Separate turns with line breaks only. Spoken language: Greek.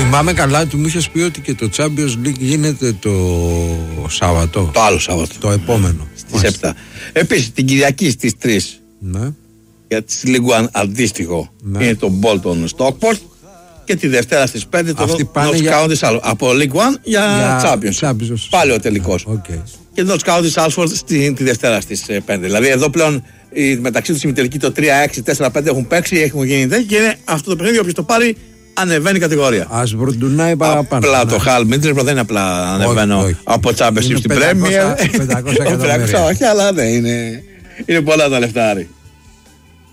Θυμάμαι καλά ότι μου είχες πει ότι και το Champions League γίνεται το Σάββατο.
Το άλλο Σάββατο.
Το επόμενο.
Στις 7. Επίσης την Κυριακή στις 3.
Ναι.
Για τη League One αντίστοιχο είναι το Bolton Stockport. Και τη Δευτέρα στις 5 το Notts County από League One για Championship. Πάλι ο τελικός. Και το Notts County Salford τη Δευτέρα στις 5. Δηλαδή εδώ πλέον μεταξύ τους ημιτελικοί το 3-6-4-5 έχουν παίξει, έχουν γίνει και είναι αυτό το παιχνίδι. Όποιος το πάρει ανεβαίνει κατηγορία.
Ας βροντουνάει παραπάνω.
Απλά το Χαλ Μίντρεσμπρο δεν είναι απλά ανεβαίνω από Championship στην Premier.
500 εκατομμύρια.
Όχι, αλλά ναι, είναι πολλά τα λεφτάρι.